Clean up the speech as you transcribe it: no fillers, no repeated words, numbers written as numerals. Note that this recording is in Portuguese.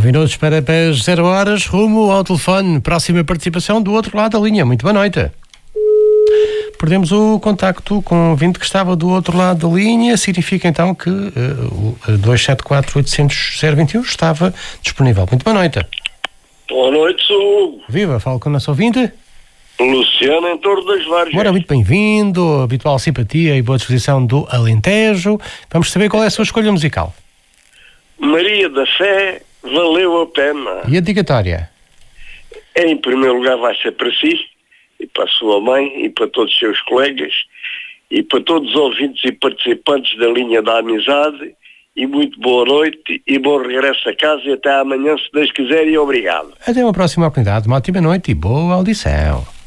minutos para as 0 horas, rumo ao telefone. Próxima participação do outro lado da linha. Muito boa noite. Perdemos o contacto com o ouvinte que estava do outro lado da linha. Significa então que o 274-800-021 estava disponível. Muito boa noite. Boa noite, sou Viva, falo com o nosso ouvinte. Luciano, em Torre das Vargas. Ora, muito bem-vindo. Habitual simpatia e boa disposição do Alentejo. Vamos saber qual é a sua escolha musical. Maria da Fé, valeu a pena. E a dedicatória? Em primeiro lugar vai ser para si, e para a sua mãe, e para todos os seus colegas, e para todos os ouvintes e participantes da linha da amizade, e muito boa noite, e bom regresso a casa, e até amanhã, se Deus quiser, e obrigado. Até uma próxima oportunidade. Uma ótima noite e boa audição.